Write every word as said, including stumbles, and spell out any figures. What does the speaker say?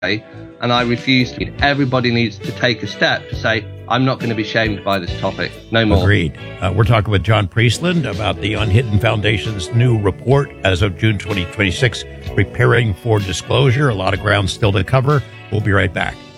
and I refuse to. Everybody needs to take a step to say, I'm not going to be shamed by this topic. No more. Agreed. Uh, we're talking with John Priestland about the Unhidden Foundation's new report as of June twenty twenty-six, preparing for disclosure. A lot of ground still to cover. We'll be right back.